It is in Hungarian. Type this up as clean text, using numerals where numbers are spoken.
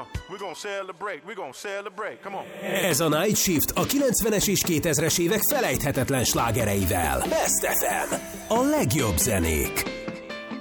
We're gonna celebrate, we're gonna celebrate, come on. Ez a Night Shift a 90-es és 2000-es évek felejthetetlen slágereivel. Best FM. A legjobb zenék.